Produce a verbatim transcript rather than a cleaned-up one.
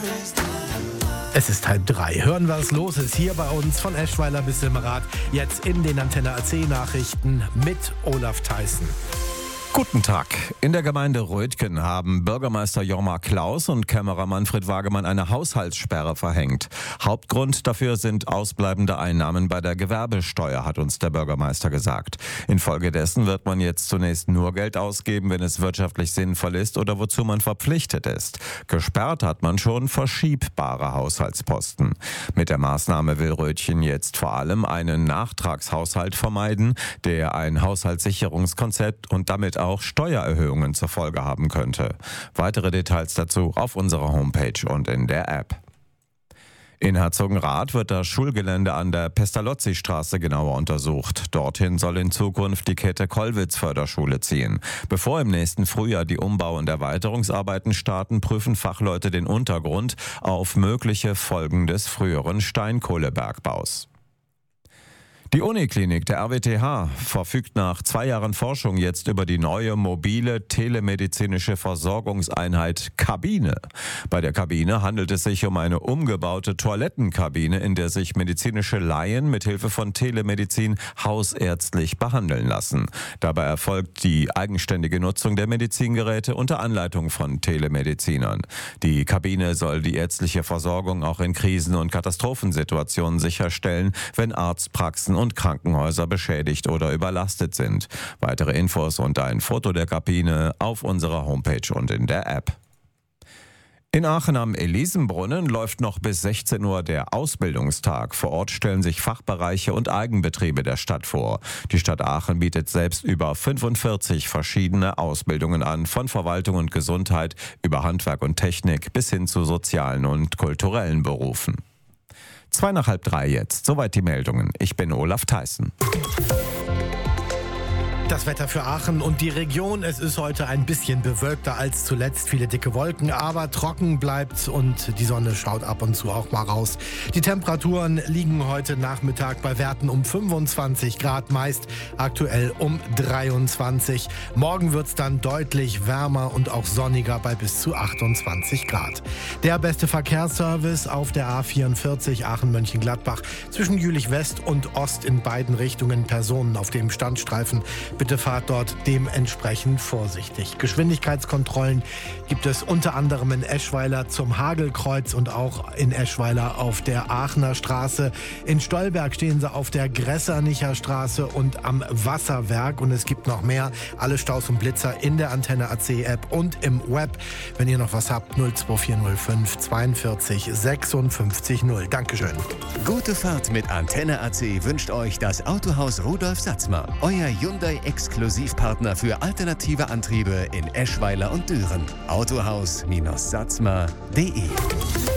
Es ist halb drei. Hören, was los ist hier bei uns von Eschweiler bis Simmerath. Jetzt in den Antenne A C Nachrichten mit Olaf Theissen. Guten Tag. In der Gemeinde Rötgen haben Bürgermeister Jorma Klaus und Kämmerer Manfred Wagemann eine Haushaltssperre verhängt. Hauptgrund dafür sind ausbleibende Einnahmen bei der Gewerbesteuer, hat uns der Bürgermeister gesagt. Infolgedessen wird man jetzt zunächst nur Geld ausgeben, wenn es wirtschaftlich sinnvoll ist oder wozu man verpflichtet ist. Gesperrt hat man schon verschiebbare Haushaltsposten. Mit der Maßnahme will Rötgen jetzt vor allem einen Nachtragshaushalt vermeiden, der ein Haushaltssicherungskonzept und damit auch Steuererhöhungen zur Folge haben könnte. Weitere Details dazu auf unserer Homepage und in der App. In Herzogenrath wird das Schulgelände an der Pestalozzi-Straße genauer untersucht. Dorthin soll in Zukunft die Käthe Kollwitz Förderschule ziehen. Bevor im nächsten Frühjahr die Umbau- und Erweiterungsarbeiten starten, prüfen Fachleute den Untergrund auf mögliche Folgen des früheren Steinkohlebergbaus. Die Uniklinik der R W T H verfügt nach zwei Jahren Forschung jetzt über die neue mobile telemedizinische Versorgungseinheit Kabine. Bei der Kabine handelt es sich um eine umgebaute Toilettenkabine, in der sich medizinische Laien mit Hilfe von Telemedizin hausärztlich behandeln lassen. Dabei erfolgt die eigenständige Nutzung der Medizingeräte unter Anleitung von Telemedizinern. Die Kabine soll die ärztliche Versorgung auch in Krisen- und Katastrophensituationen sicherstellen, wenn Arztpraxen und Krankenhäuser beschädigt oder überlastet sind. Weitere Infos und ein Foto der Kabine auf unserer Homepage und in der App. In Aachen am Elisenbrunnen läuft noch bis sechzehn Uhr der Ausbildungstag. Vor Ort stellen sich Fachbereiche und Eigenbetriebe der Stadt vor. Die Stadt Aachen bietet selbst über fünfundvierzig verschiedene Ausbildungen an, von Verwaltung und Gesundheit über Handwerk und Technik bis hin zu sozialen und kulturellen Berufen. Zwei nach halb drei jetzt. Soweit die Meldungen. Ich bin Olaf Theissen. Das Wetter für Aachen und die Region. Es ist heute ein bisschen bewölkter als zuletzt. Viele dicke Wolken, aber trocken bleibt und die Sonne schaut ab und zu auch mal raus. Die Temperaturen liegen heute Nachmittag bei Werten um fünfundzwanzig Grad, meist aktuell um dreiundzwanzig. Morgen wird es dann deutlich wärmer und auch sonniger bei bis zu achtundzwanzig Grad. Der beste Verkehrsservice auf der A vierundvierzig Aachen-Mönchengladbach zwischen Jülich West und Ost in beiden Richtungen. Personen auf dem Standstreifen. Bitte fahrt dort dementsprechend vorsichtig. Geschwindigkeitskontrollen gibt es unter anderem in Eschweiler zum Hagelkreuz und auch in Eschweiler auf der Aachener Straße. In Stolberg stehen sie auf der Gressernicher Straße und am Wasserwerk. Und es gibt noch mehr. Alle Staus und Blitzer in der Antenne A C App und im Web. Wenn ihr noch was habt, null zwei vier null fünf zweiundvierzig sechsundfünfzig null. Dankeschön. Gute Fahrt mit Antenne A C wünscht euch das Autohaus Rudolf Satzmer. Euer Hyundai-Exklusivpartner für alternative Antriebe in Eschweiler und Düren. autohaus Bindestrich satzmer punkt de